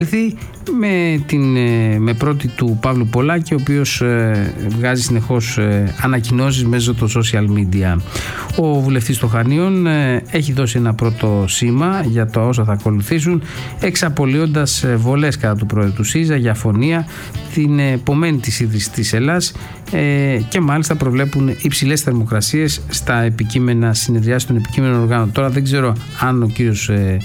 με πρώτη του Παύλου Πολάκη, ο οποίος βγάζει συνεχώς ανακοινώσεις μέσω των social media. Ο βουλευτής των Χανίων έχει δώσει ένα πρώτο σήμα για το όσα θα ακολουθήσουν, εξαπολύοντας βολές κατά του πρόεδρου του ΣΥΡΙΖΑ για αφωνία, την επομένη της ίδρυσης της Ελλάς, και μάλιστα προβλέπουν υψηλές θερμοκρασίες στα επικείμενα συνεδριάσεις των επικείμενων οργάνων. Τώρα δεν ξέρω αν ο κύριος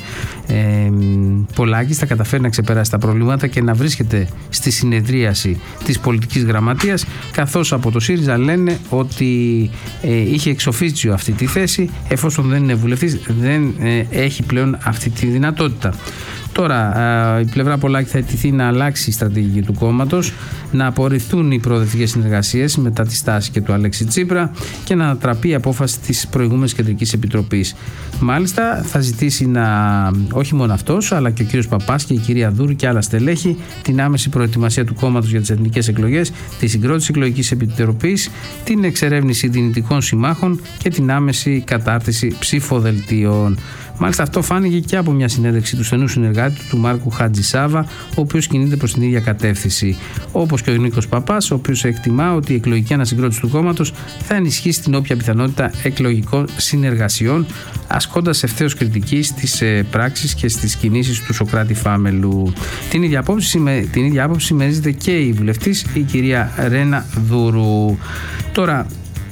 Πολάκης θα καταφέρει να ξεπεράσει τα προβλήματα και να βρίσκεται στη συνεδρίαση της πολιτικής γραμματείας, καθώς από το ΣΥΡΙΖΑ λένε ότι είχε εξοφίτσιο αυτή τη θέση, εφόσον δεν είναι βουλευτής δεν έχει πλέον αυτή τη δυνατότητα. Τώρα η πλευρά Πολάκη θα αιτηθεί να αλλάξει η στρατηγική του κόμματος, να απορριφθούν οι προοδευτικές συνεργασίες μετά τη στάση και του Αλέξη Τσίπρα και να ανατραπεί η απόφαση της προηγούμενης Κεντρικής Επιτροπής. Μάλιστα θα ζητήσει όχι μόνο αυτός, αλλά και ο κύριος Παπάς και η κυρία Δούρου και άλλα στελέχη, την άμεση προετοιμασία του κόμματος για τις εθνικές εκλογές, τη συγκρότηση εκλογικής επιτροπής, την εξερεύνηση δυνητικών συμμάχων και την άμεση κατάρτιση ψηφοδελτίων. Μάλιστα αυτό φάνηκε και από μια συνέντευξη του στενού συνεργάτη του Μάρκου Χατζησάβα, ο οποίος κινείται προς την ίδια κατεύθυνση. Όπως και ο Νίκος Παπάς, ο οποίος εκτιμά ότι η εκλογική ανασυγκρότηση του κόμματος θα ενισχύσει την όποια πιθανότητα εκλογικών συνεργασιών, ασκώντας ευθέως κριτική στις πράξεις και στις κινήσεις του Σωκράτη Φάμελου. Την ίδια άποψη συμμερίζεται και η βουλευτής, η κυρία Ρένα Δούρου. Τώρα,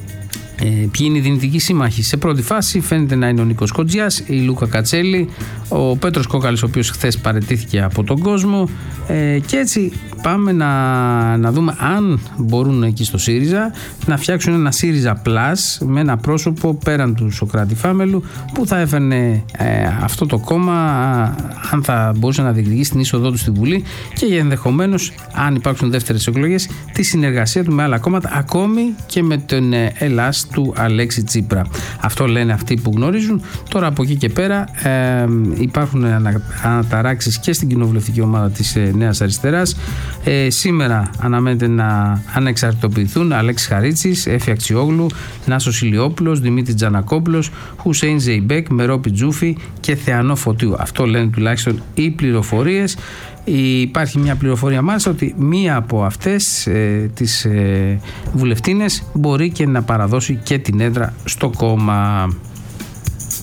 ποιοι είναι οι δυνητικοί σύμμαχοι? Σε πρώτη φάση φαίνεται να είναι ο Νίκος Κοντζιάς, η Λούκα Κατσέλη, ο Πέτρος Κόκαλης, ο οποίος χθες παραιτήθηκε από τον κόσμο, και έτσι πάμε να δούμε αν μπορούν εκεί στο ΣΥΡΙΖΑ να φτιάξουν ένα ΣΥΡΙΖΑ Plus με ένα πρόσωπο πέραν του Σωκράτη Φάμελου, που θα έφερνε αυτό το κόμμα, αν θα μπορούσε να διεκδικήσει την είσοδό του στη Βουλή και ενδεχομένως, αν υπάρξουν δεύτερες εκλογές, τη συνεργασία του με άλλα κόμματα, ακόμη και με τον Ελλάς του Αλέξη Τσίπρα. Αυτό λένε αυτοί που γνωρίζουν. Τώρα από εκεί και πέρα υπάρχουν αναταράξεις και στην κοινοβουλευτική ομάδα της Νέας Αριστεράς. Σήμερα αναμένεται να ανεξαρτητοποιηθούν Αλέξης Χαρίτσης, Έφη Αξιόγλου, Νάσος Ηλιόπουλος, Δημήτρης Τζανακόπουλος, Χουσέιν Ζεϊμπέκ, Μερόπη Τζούφη και Θεανό Φωτίου. Αυτό λένε τουλάχιστον οι πληροφορίες. Υπάρχει μια πληροφορία μάλιστα ότι μία από αυτές τις βουλευτίνες μπορεί και να παραδώσει και την έδρα στο κόμμα.